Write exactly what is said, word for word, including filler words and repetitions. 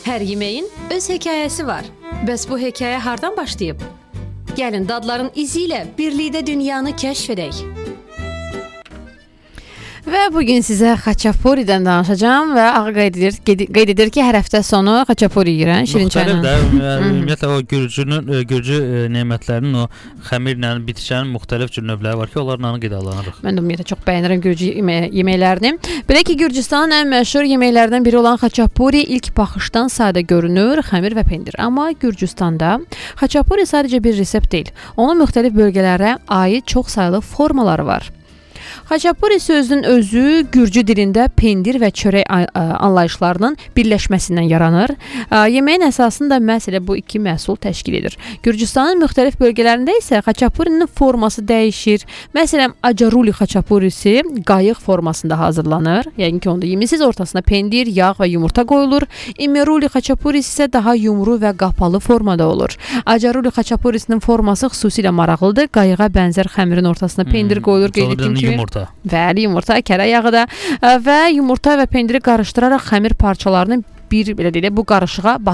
Hər yeməyin öz hekayəsi var. Bəs bu hekayə hardan başlayıb? Gəlin dadların izi ilə birlikdə dünyanı kəşf edək. Və bugün sizə xaçapuridən danışacağım və ağa qeyd edir, qeyd edir ki, hər həftə sonu xaçapuri yeyirəm, şirin çayla. Müxtəlif də, ümumiyyətlə o gürcünün, gürcü nemətlərinin o xəmirlə bitişən müxtəlif cür növləri var ki, onlarla qidalanırıq. Mən də ümumiyyətlə çox bəyənirəm gürcü yemək, yeməklərini. Belə ki, Gürcüstanın ən məşhur yeməklərdən biri olan xaçapuri ilk baxışdan sadə görünür, xəmir və pendir. Amma Gürcüstanda xaçapuri sadəcə bir resept deyil. Onun müxtəlif bölgələrə aid çox saylı formaları var. Xaçapuri sözünün özü gürcü dilində pendir və çörək anlayışlarının birləşməsindən yaranır. Yeməyin əsasında məhz elə bu iki məhsul təşkil edir. Gürcüstanın müxtəlif bölgələrində isə xaçapurinin forması dəyişir. Məsələn, acaruli xaçapurisi qayıq formasında hazırlanır. Yəni ki, onda yemisiz ortasına pendir, yağ və yumurta qoyulur. İmeruli xaçapurisi isə daha yumru və qapalı formada olur. Acaruli xaçapurisinin forması xüsusilə maraqlıdır. Qayığa bənzər xəmirin ortasına pendir qoyulur, qeyd etdiyim kimi. Yumurta. Bəli, yumurta, kərə yağı da və yumurta və pendiri qarışdıraraq xəmir parçalarını bir belə deyək, bu qarışığa